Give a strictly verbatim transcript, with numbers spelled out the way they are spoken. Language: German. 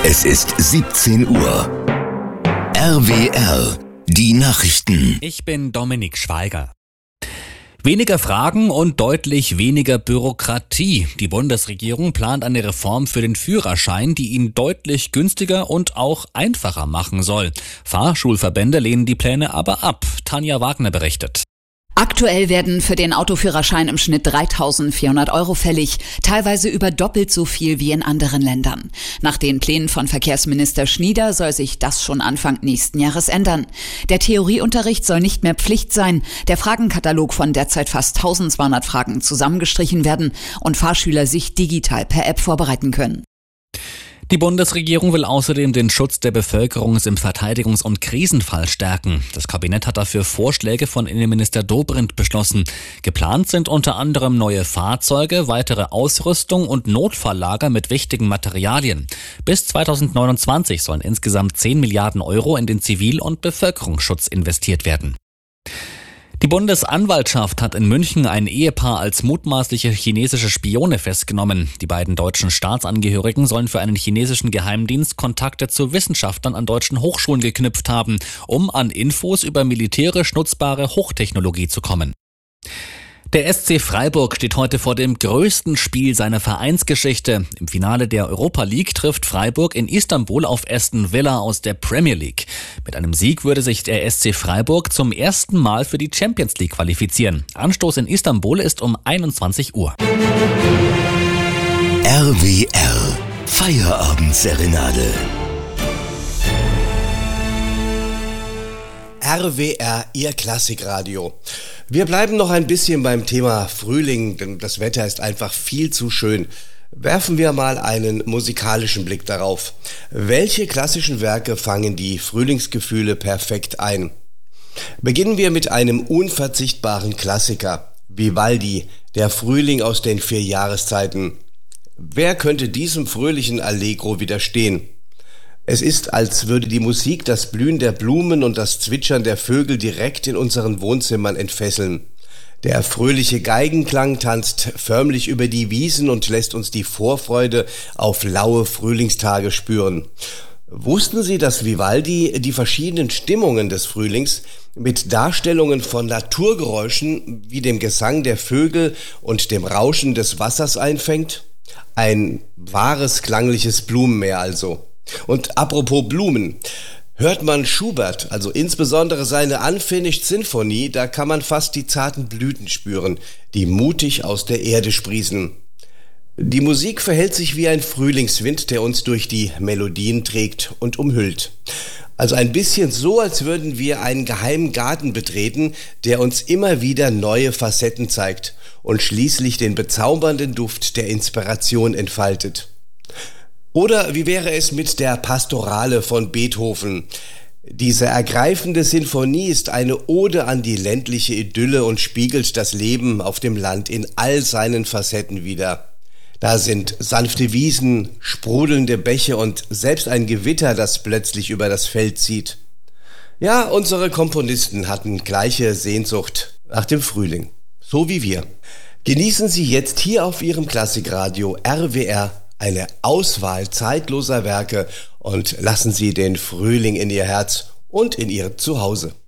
Es ist siebzehn Uhr. R W R, die Nachrichten. Ich bin Dominik Schweiger. Weniger Fragen und deutlich weniger Bürokratie. Die Bundesregierung plant eine Reform für den Führerschein, die ihn deutlich günstiger und auch einfacher machen soll. Fahrschulverbände lehnen die Pläne aber ab. Tanja Wagner berichtet. Aktuell werden für den Autoführerschein im Schnitt dreitausendvierhundert Euro fällig, teilweise über doppelt so viel wie in anderen Ländern. Nach den Plänen von Verkehrsminister Schnieder soll sich das schon Anfang nächsten Jahres ändern. Der Theorieunterricht soll nicht mehr Pflicht sein, der Fragenkatalog von derzeit fast eintausendzweihundert Fragen zusammengestrichen werden und Fahrschüler sich digital per App vorbereiten können. Die Bundesregierung will außerdem den Schutz der Bevölkerung im Verteidigungs- und Krisenfall stärken. Das Kabinett hat dafür Vorschläge von Innenminister Dobrindt beschlossen. Geplant sind unter anderem neue Fahrzeuge, weitere Ausrüstung und Notfalllager mit wichtigen Materialien. Bis zweitausendneunundzwanzig sollen insgesamt zehn Milliarden Euro in den Zivil- und Bevölkerungsschutz investiert werden. Die Bundesanwaltschaft hat in München ein Ehepaar als mutmaßliche chinesische Spione festgenommen. Die beiden deutschen Staatsangehörigen sollen für einen chinesischen Geheimdienst Kontakte zu Wissenschaftlern an deutschen Hochschulen geknüpft haben, um an Infos über militärisch nutzbare Hochtechnologie zu kommen. Der S C Freiburg steht heute vor dem größten Spiel seiner Vereinsgeschichte. Im Finale der Europa League trifft Freiburg in Istanbul auf Aston Villa aus der Premier League. Mit einem Sieg würde sich der S C Freiburg zum ersten Mal für die Champions League qualifizieren. Anstoß in Istanbul ist um einundzwanzig Uhr. R W R Feierabendserenade. R W R, Ihr Klassikradio. Wir bleiben noch ein bisschen beim Thema Frühling, denn das Wetter ist einfach viel zu schön. Werfen wir mal einen musikalischen Blick darauf. Welche klassischen Werke fangen die Frühlingsgefühle perfekt ein? Beginnen wir mit einem unverzichtbaren Klassiker. Vivaldi, der Frühling aus den vier Jahreszeiten. Wer könnte diesem fröhlichen Allegro widerstehen? Es ist, als würde die Musik das Blühen der Blumen und das Zwitschern der Vögel direkt in unseren Wohnzimmern entfesseln. Der fröhliche Geigenklang tanzt förmlich über die Wiesen und lässt uns die Vorfreude auf laue Frühlingstage spüren. Wussten Sie, dass Vivaldi die verschiedenen Stimmungen des Frühlings mit Darstellungen von Naturgeräuschen wie dem Gesang der Vögel und dem Rauschen des Wassers einfängt? Ein wahres klangliches Blumenmeer also. Und apropos Blumen, hört man Schubert, also insbesondere seine Unfinished Sinfonie, da kann man fast die zarten Blüten spüren, die mutig aus der Erde sprießen. Die Musik verhält sich wie ein Frühlingswind, der uns durch die Melodien trägt und umhüllt. Also ein bisschen so, als würden wir einen geheimen Garten betreten, der uns immer wieder neue Facetten zeigt und schließlich den bezaubernden Duft der Inspiration entfaltet. Oder wie wäre es mit der Pastorale von Beethoven? Diese ergreifende Sinfonie ist eine Ode an die ländliche Idylle und spiegelt das Leben auf dem Land in all seinen Facetten wider. Da sind sanfte Wiesen, sprudelnde Bäche und selbst ein Gewitter, das plötzlich über das Feld zieht. Ja, unsere Komponisten hatten gleiche Sehnsucht nach dem Frühling, so wie wir. Genießen Sie jetzt hier auf Ihrem Klassikradio R W R eine Auswahl zeitloser Werke und lassen Sie den Frühling in Ihr Herz und in Ihr Zuhause.